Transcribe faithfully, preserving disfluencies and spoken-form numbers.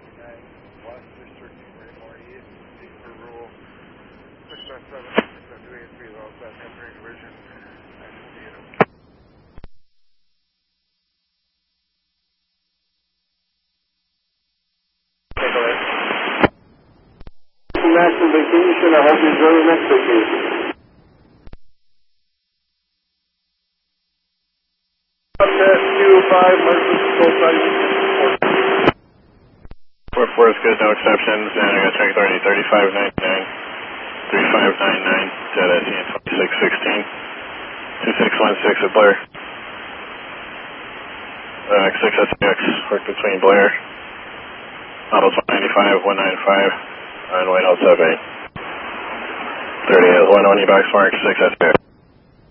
nine West District, Raymore East, D for rule six oh seven, six oh two eight three, low south entering division, action unit. National vacation, I hope you enjoy your next vacation. Q five, Marcus, full size. four four is good, no exceptions, and I got track authority thirty-five ninety-nine, thirty-five ninety-nine, Z S E and twenty-six sixteen, two six one six at Blair. Uh, X six S X, work between Blair, models one ninety-five, one ninety-five, on White House F A. thirty is one twenty box mark, six S X.